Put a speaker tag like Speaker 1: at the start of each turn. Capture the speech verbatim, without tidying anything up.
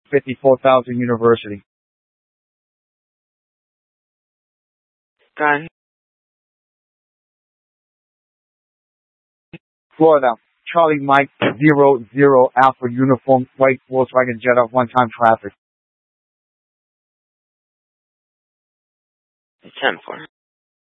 Speaker 1: fifty-four thousand University.
Speaker 2: Gun.
Speaker 1: Florida. Charlie Mike zero zero Alpha Uniform White Volkswagen Jetta one time traffic.
Speaker 2: ten four.